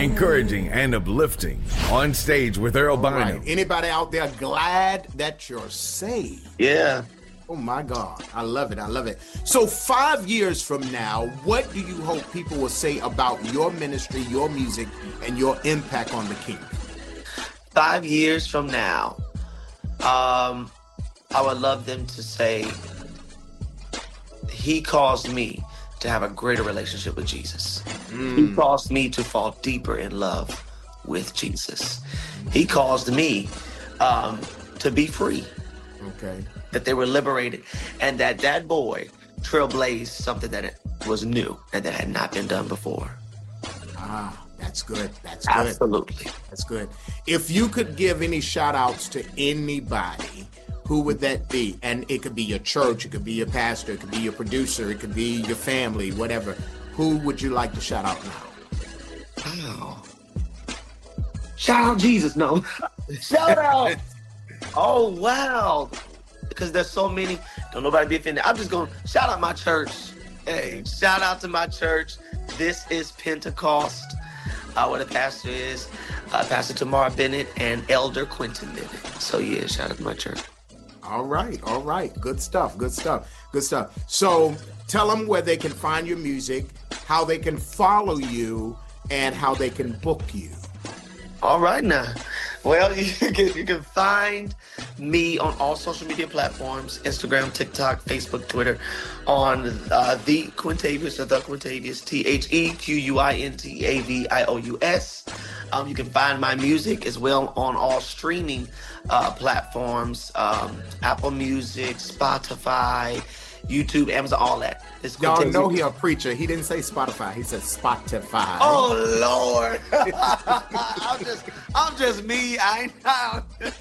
encouraging and uplifting. On Stage with Earl Bynum. Right. Anybody out there glad that you're saved? Yeah. Oh my God, I love it. I love it. So 5 years from now, what do you hope people will say about your ministry, your music, and your impact on the kingdom? 5 years from now, I would love them to say, he caused me to have a greater relationship with Jesus. He caused me to fall deeper in love with Jesus. He caused me to be free. Okay. That they were liberated, and that boy trailblazed something that was new and that had not been done before. Ah, that's good. That's good. Absolutely. That's good. If you could give any shout outs to anybody, who would that be? And it could be your church, it could be your pastor, it could be your producer, it could be your family, whatever. Who would you like to shout out now? Wow. Shout out Jesus. No. Shout out. Oh, wow. Because there's so many. Don't nobody be offended. I'm just going to shout out my church. Hey, shout out to my church. This is Pentecost, where the pastor is Pastor Tamar Bennett and Elder Quentin Bennett. So yeah, shout out to my church. All right. All right. Good stuff. Good stuff. Good stuff. So tell them where they can find your music, how they can follow you, and how they can book you. All right now. Well, you can find me on all social media platforms, Instagram, TikTok, Facebook, Twitter, on The Quintavious, or The Quintavious, TheQuintavious. You can find my music as well on all streaming platforms, Apple Music, Spotify, YouTube, Amazon, all that. Y'all know he a preacher. He didn't say Spotify. He said Spotify. Oh, Lord. I'm just me. I ain't